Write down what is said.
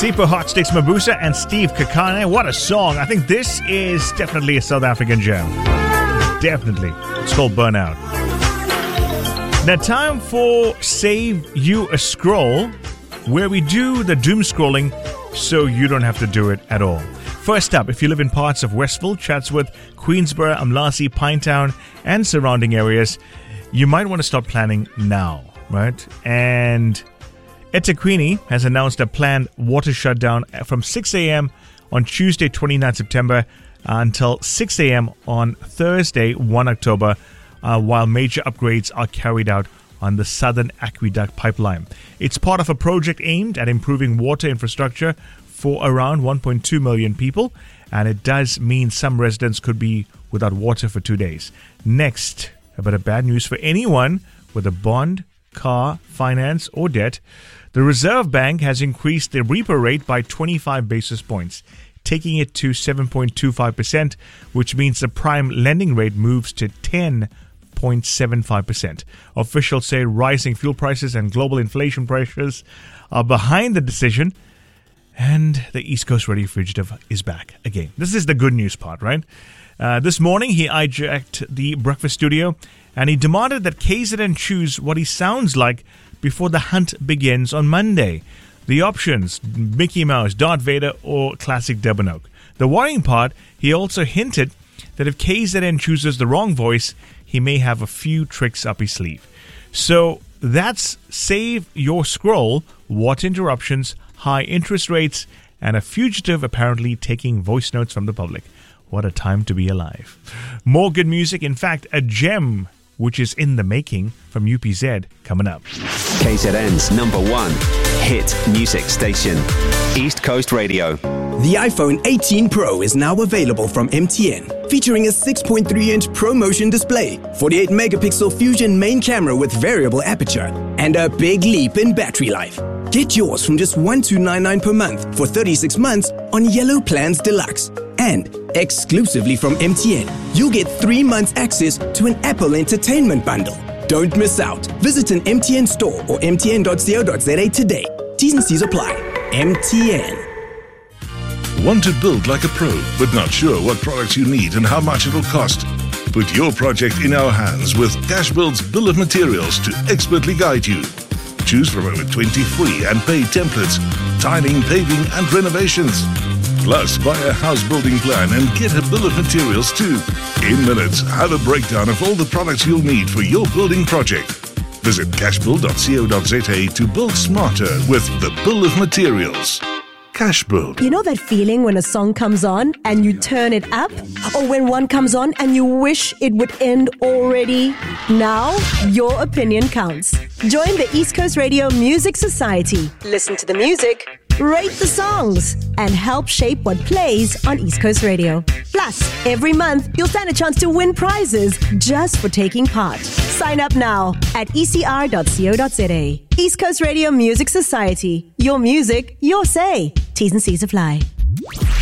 Sipo Hot Sticks Mabusa and Steve Kakane. What a song. I think this is definitely a South African gem. Definitely. It's called Burnout. Now, time for Save You a Scroll, where we do the doom scrolling so you don't have to do it at all. First up, if you live in parts of Westville, Chatsworth, Queensborough, Umlazi, Pinetown, and surrounding areas, you might want to start planning now, right? And eThekwini has announced a planned water shutdown from 6 a.m. on Tuesday, 29 September, until 6 a.m. on Thursday, 1 October, while major upgrades are carried out on the Southern Aqueduct pipeline. It's part of a project aimed at improving water infrastructure for around 1.2 million people, and it does mean some residents could be without water for 2 days. Next, a bit of bad news for anyone with a bond, car, finance, or debt. The Reserve Bank has increased the repo rate by 25 basis points, taking it to 7.25%, which means the prime lending rate moves to 10.75%. Officials say rising fuel prices and global inflation pressures are behind the decision, and the East Coast Radio Fugitive is back again. This is the good news part, right? This morning, he hijacked the breakfast studio, and he demanded that KZN choose what he sounds like before the hunt begins on Monday. The options: Mickey Mouse, Darth Vader, or classic Debanoke. The worrying part, he also hinted that if KZN chooses the wrong voice, he may have a few tricks up his sleeve. So that's Save Your Scroll, water interruptions, high interest rates, and a fugitive apparently taking voice notes from the public. What a time to be alive. More good music, in fact, a gem which is in the making from UPZ coming up. KZN's number one hit music station, East Coast Radio. The iPhone 18 Pro is now available from MTN, featuring a 6.3-inch ProMotion display, 48-megapixel Fusion main camera with variable aperture, and a big leap in battery life. Get yours from just $1,299 per month for 36 months on Yellow Plans Deluxe. And exclusively from MTN, you'll get 3 months access to an Apple Entertainment bundle. Don't miss out. Visit an MTN store or mtn.co.za today. T's and C's apply. MTN. Want to build like a pro, but not sure what products you need and how much it'll cost? Put your project in our hands with Cashbuild's Bill of Materials to expertly guide you. Choose from over 20 free and paid templates, tiling, paving, and renovations. Plus, buy a house building plan and get a bill of materials too. In minutes, have a breakdown of all the products you'll need for your building project. Visit cashbuild.co.za to build smarter with the Bill of Materials. Cashbuild. You know that feeling when a song comes on and you turn it up? Or when one comes on and you wish it would end already? Now, your opinion counts. Join the East Coast Radio Music Society. Listen to the music, rate the songs, and help shape what plays on East Coast Radio. Plus, every month, you'll stand a chance to win prizes just for taking part. Sign up now at ecr.co.za. East Coast Radio Music Society. Your music, your say. T's and C's apply.